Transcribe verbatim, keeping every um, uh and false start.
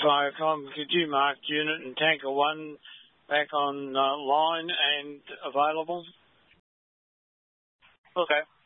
Viacom, could you mark unit and tanker one back on uh, line and available? Okay.